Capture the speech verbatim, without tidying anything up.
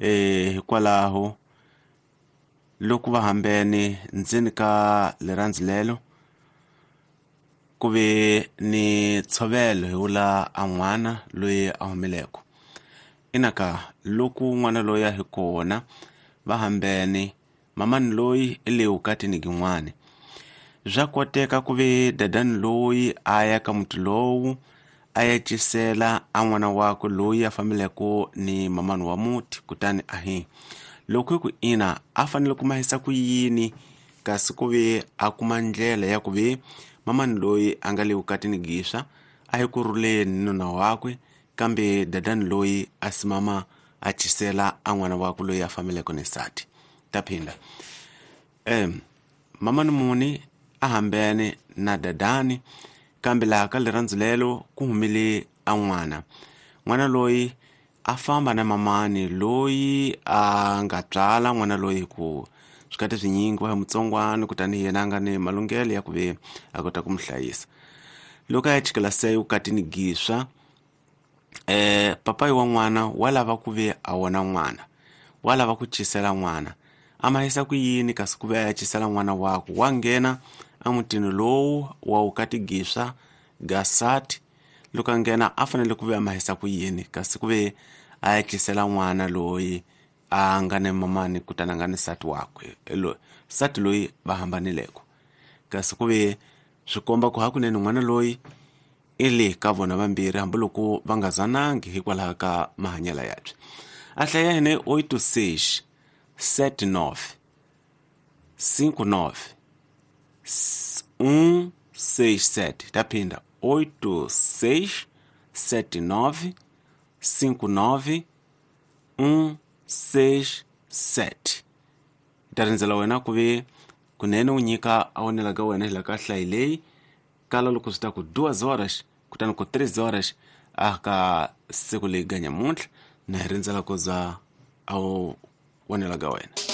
eh hikwalaho loko va hambene ndzeni ka lerhandzu lelo ku ve ni tshovelo hi wula a n'wana loyi a humeleko. Inaka loko n'wana loyi a hi kona va hambene mamani loyi i le vukatini gin'wana, bya koteka ku ve dadani loyi a ya ka muti lowu a ya cisela a n'wana wakwe loyi a fambeleko ni mamani wa muti kutani a hi loko ku ina a fanele ku mahisa ku yini, kasi ku ve a kuma ndlela ya ku ve mamani loyi a nga le vukatini giswa a hi kuruleni nuna wakwe, kambe dadani loyi a simama a cisela a n'wana wakwe loyi a fambeleko ni nsati. Ta phinda em mamani muni a hambene na dadani, kambe laha ka lerhandzu lelo ku humile a n'wana n'wana loyi a famba na mamani loyi a nga tswala n'wana loyi ku swikati swinyingi wa hi mutsongwana, kutani yena a nga ni malunghelo ya ku ve a kota ku mu hlayisa. Loko a ya chikela se vukatini giswa eh papayi wa n'wana wa lava ku ve a wona n'wana, wa lava ku cisela n'wana, a mahisa ku yini kasi ku ve a ya cisela n'wana wakwe wa nghena a mutini lowu wa vukati giswa gasati. Loko a nghena a fanele ku ve a mahisa ku yini kasi ku ve a ya cisela n'wana loyi a nga ni mamani kutani a nga ni nsati wakwe lo nsati loyi va hambanileko, kasi ku ve swi komba ku hakunene n'wana loyi i le ka vona vambirhi hambiloko va nga zanangi hikwalaho ka mahanyelo yabye. A hlaya hine oito seis sete nove cinco nove um seis sete. Ta phinda oito seis sete nove cinco nove um seis sete. Ta rindzela wena ku ve kunene u nyika a wonela ka wena hi la ka hlayi leyi kala loko swi ta ku duas horas kutani ku três horas a ka siku leyi ga nyamuntlha na hi rindzela ku za a wonela ka wena.